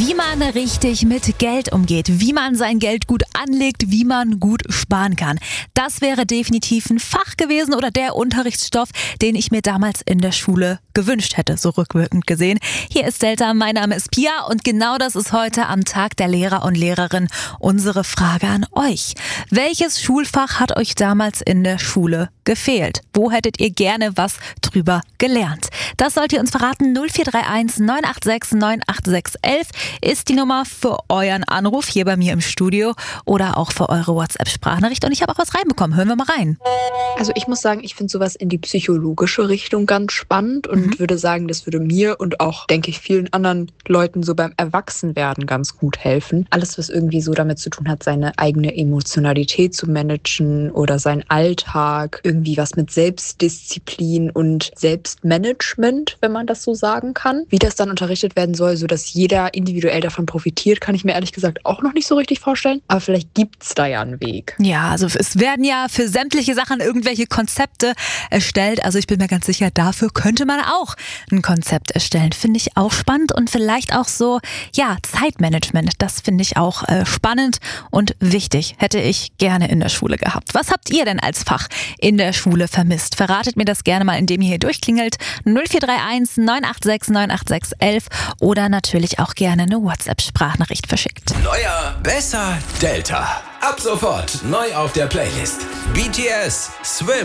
Wie man richtig mit Geld umgeht, wie man sein Geld gut anlegt, wie man gut sparen kann. Das wäre definitiv ein Fach gewesen oder der Unterrichtsstoff, den ich mir damals in der Schule gewünscht hätte, so rückwirkend gesehen. Hier ist Delta, mein Name ist Pia und genau das ist heute am Tag der Lehrer und Lehrerin unsere Frage an euch. Welches Schulfach hat euch damals in der Schule gefehlt? Wo hättet ihr gerne was drüber gelernt? Das sollt ihr uns verraten. 0431 986 98611 ist die Nummer für euren Anruf hier bei mir im Studio oder auch für eure WhatsApp-Sprachnachricht. Und ich habe auch was reinbekommen. Hören wir mal rein. Also ich muss sagen, ich finde sowas in die psychologische Richtung ganz spannend und würde sagen, das würde mir und auch, denke ich, vielen anderen Leuten so beim Erwachsenwerden ganz gut helfen. Alles, was irgendwie so damit zu tun hat, seine eigene Emotionalität zu managen oder seinen Alltag, irgendwie was mit Selbstdisziplin und Selbstmanagement, wenn man das so sagen kann. Wie das dann unterrichtet werden soll, sodass jeder individuell davon profitiert, kann ich mir ehrlich gesagt auch noch nicht so richtig vorstellen. Aber vielleicht gibt's da ja einen Weg. Ja, also es werden ja für sämtliche Sachen irgendwelche Konzepte erstellt. Also ich bin mir ganz sicher, dafür könnte man auch ein Konzept erstellen. Finde ich auch spannend und vielleicht auch so, ja, Zeitmanagement. Das finde ich auch spannend und wichtig. Hätte ich gerne in der Schule gehabt. Was habt ihr denn als Fach in der Schule vermisst? Verratet mir das gerne mal, indem ihr hier durchklingelt. 0431 986 98611 oder natürlich auch gerne eine WhatsApp-Sprachnachricht verschickt. Neuer, besser, Delta. Ab sofort neu auf der Playlist. BTS, Swim.